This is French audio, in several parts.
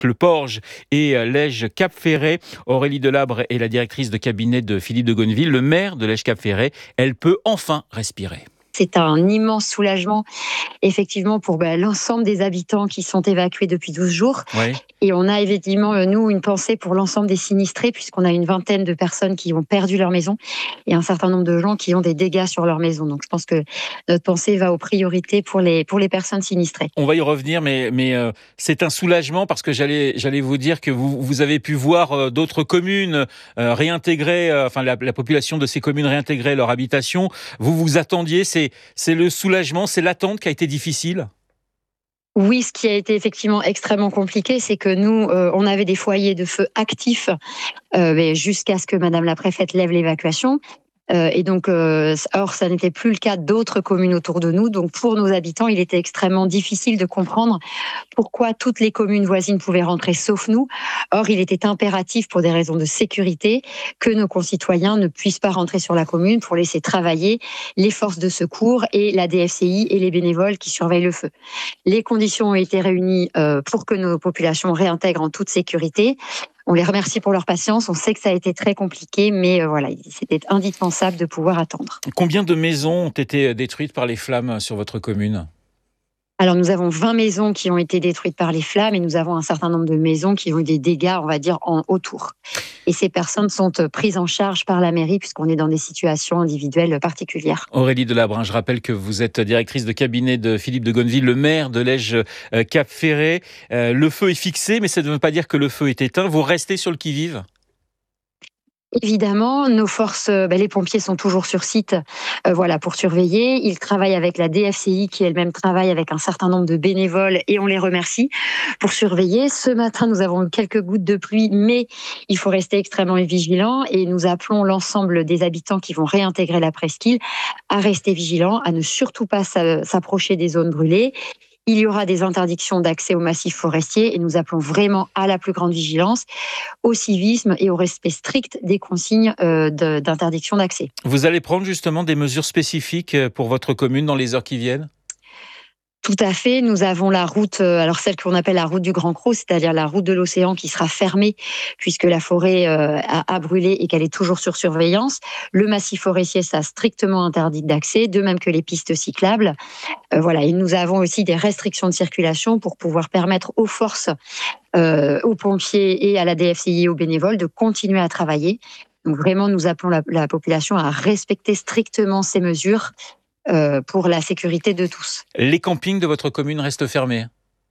le Porge et Lège Cap Ferret. Aurélie Delabre est la directrice de cabinet de Philippe de Gonneville, le maire de Lège Cap Ferret. Elle peut enfin respirer. C'est un immense soulagement, effectivement, pour l'ensemble des habitants qui sont évacués depuis 12 jours. Oui. Et on a effectivement, nous, une pensée pour l'ensemble des sinistrés, puisqu'on a une vingtaine de personnes qui ont perdu leur maison et un certain nombre de gens qui ont des dégâts sur leur maison. Donc, je pense que notre pensée va aux priorités pour les personnes sinistrées. On va y revenir, mais c'est un soulagement parce que j'allais vous dire que vous avez pu voir d'autres communes réintégrer, la population de ces communes réintégrer leur habitation. Vous vous attendiez, c'est le soulagement, c'est l'attente qui a été difficile? Oui, ce qui a été effectivement extrêmement compliqué, c'est que nous, on avait des foyers de feu actifs jusqu'à ce que Madame la préfète lève l'évacuation. Et donc, or, ça n'était plus le cas d'autres communes autour de nous. Donc, pour nos habitants, il était extrêmement difficile de comprendre pourquoi toutes les communes voisines pouvaient rentrer, sauf nous. Or, il était impératif, pour des raisons de sécurité, que nos concitoyens ne puissent pas rentrer sur la commune pour laisser travailler les forces de secours et la DFCI et les bénévoles qui surveillent le feu. Les conditions ont été réunies pour que nos populations réintègrent en toute sécurité. On les remercie pour leur patience. On sait que ça a été très compliqué, mais c'était indispensable de pouvoir attendre. Combien de maisons ont été détruites par les flammes sur votre commune ? Alors, nous avons 20 maisons qui ont été détruites par les flammes et nous avons un certain nombre de maisons qui ont eu des dégâts, on va dire, autour. Et ces personnes sont prises en charge par la mairie puisqu'on est dans des situations individuelles particulières. Aurélie Delabre, je rappelle que vous êtes directrice de cabinet de Philippe de Gonneville, le maire de Lège Cap Ferret. Le feu est fixé, mais ça ne veut pas dire que le feu est éteint. Vous restez sur le qui-vive ? Évidemment, nos forces, les pompiers sont toujours sur site, pour surveiller. Ils travaillent avec la DFCI qui elle-même travaille avec un certain nombre de bénévoles et on les remercie pour surveiller. Ce matin, nous avons eu quelques gouttes de pluie, mais il faut rester extrêmement vigilant et nous appelons l'ensemble des habitants qui vont réintégrer la presqu'île à rester vigilants, à ne surtout pas s'approcher des zones brûlées. Il y aura des interdictions d'accès au massif forestier et nous appelons vraiment à la plus grande vigilance, au civisme et au respect strict des consignes d'interdiction d'accès. Vous allez prendre justement des mesures spécifiques pour votre commune dans les heures qui viennent ? Tout à fait. Nous avons la route, celle qu'on appelle la route du Grand Crau, c'est-à-dire la route de l'océan qui sera fermée puisque la forêt a brûlé et qu'elle est toujours sur surveillance. Le massif forestier sera strictement interdit d'accès, de même que les pistes cyclables. Et nous avons aussi des restrictions de circulation pour pouvoir permettre aux forces, aux pompiers et à la DFCI et aux bénévoles de continuer à travailler. Donc vraiment, nous appelons la population à respecter strictement ces mesures pour la sécurité de tous. Les campings de votre commune restent fermés ?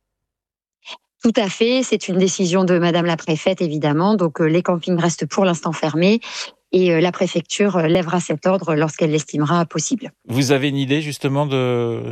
Tout à fait, c'est une décision de Madame la préfète évidemment, donc les campings restent pour l'instant fermés et la préfecture lèvera cet ordre lorsqu'elle l'estimera possible. Vous avez une idée justement de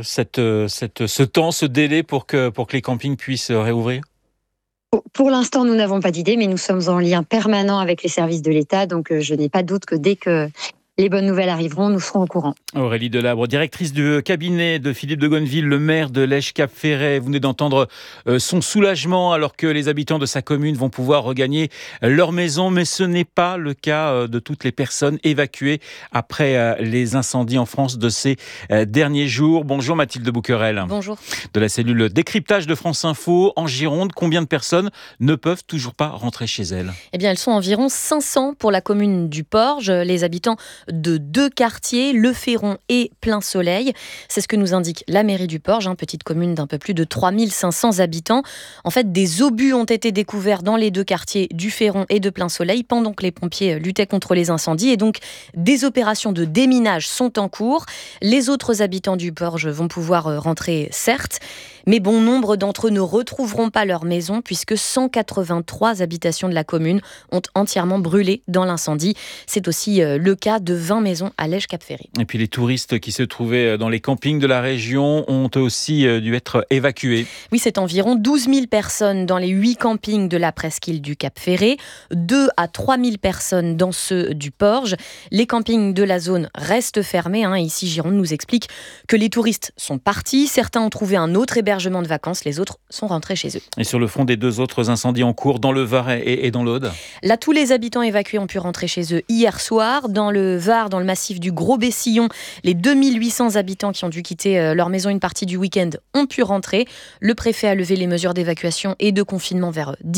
ce délai pour que les campings puissent réouvrir ? Pour l'instant, nous n'avons pas d'idée, mais nous sommes en lien permanent avec les services de l'État, donc je n'ai pas de doute que dès que les bonnes nouvelles arriveront, nous serons au courant. Aurélie Delabre, directrice du cabinet de Philippe de Gonneville, le maire de Lège Cap Ferret. Vous venez d'entendre son soulagement alors que les habitants de sa commune vont pouvoir regagner leur maison. Mais ce n'est pas le cas de toutes les personnes évacuées après les incendies en France de ces derniers jours. Bonjour Mathilde Bouquerel. Bonjour. De la cellule décryptage de France Info en Gironde. Combien de personnes ne peuvent toujours pas rentrer chez elles ? Eh bien, elles sont environ 500 pour la commune du Porge. Les habitants de 2 quartiers, Le Féron et Plein Soleil. C'est ce que nous indique la mairie du Porge, petite commune d'un peu plus de 3500 habitants. En fait, des obus ont été découverts dans les 2 quartiers du Féron et de Plein Soleil pendant que les pompiers luttaient contre les incendies et donc des opérations de déminage sont en cours. Les autres habitants du Porge vont pouvoir rentrer, certes, mais bon nombre d'entre eux ne retrouveront pas leur maison puisque 183 habitations de la commune ont entièrement brûlé dans l'incendie. C'est aussi le cas de 20 maisons à Lège Cap Ferret. Et puis les touristes qui se trouvaient dans les campings de la région ont aussi dû être évacués. Oui, c'est environ 12 000 personnes dans les 8 campings de la presqu'île du Cap Ferret, 2 à 3 000 personnes dans ceux du Porge. Les campings de la zone restent fermés. Ici, Gironde nous explique que les touristes sont partis. Certains ont trouvé un autre hébergement hébergement de vacances. Les autres sont rentrés chez eux. Et sur le front des 2 autres incendies en cours, dans le Var et dans l'Aude? Là, tous les habitants évacués ont pu rentrer chez eux hier soir. Dans le Var, dans le massif du Gros-Bessillon, les 2800 habitants qui ont dû quitter leur maison une partie du week-end ont pu rentrer. Le préfet a levé les mesures d'évacuation et de confinement vers